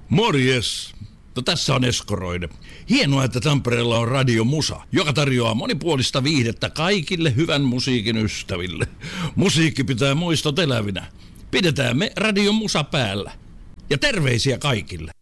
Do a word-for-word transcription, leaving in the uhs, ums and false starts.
Morjes! No tässä on Eskoroinen. Hienoa, että Tampereella on Radio Musa, joka tarjoaa monipuolista viihdettä kaikille hyvän musiikin ystäville. Musiikki pitää muistot elävinä. Pidetään me Radio Musa päällä. Ja terveisiä kaikille.